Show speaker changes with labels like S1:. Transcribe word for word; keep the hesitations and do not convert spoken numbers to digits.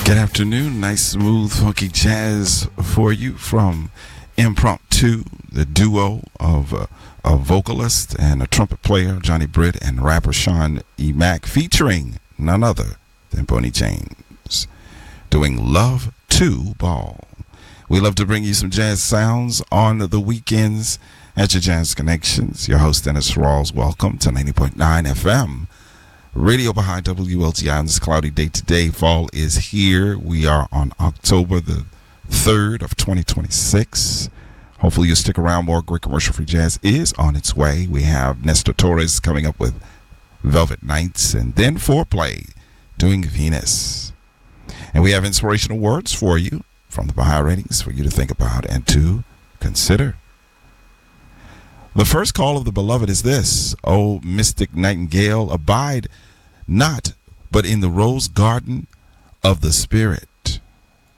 S1: Good afternoon. Nice, smooth, funky jazz for you from Impromptu, the duo of uh, a vocalist and a trumpet player, Johnny Britt, and rapper Sean E. Mack, featuring none other than Boney James, doing Love to Ball. We love to bring you some jazz sounds on the weekends at your Jazz Connections. Your host, Dennis Rawls. Welcome to ninety point nine F M. Radio behind W L T I on this cloudy day today. Fall is here. We are on October the third of twenty twenty-six. Hopefully you'll stick around. More great commercial-free jazz is on its way. We have Nestor Torres coming up with Velvet Nights, and then Foreplay doing Venus. And we have inspirational words for you from the Baha'i Ratings for you to think about and to consider. The first call of the beloved is this: O mystic nightingale, abide not but in the rose garden of the spirit.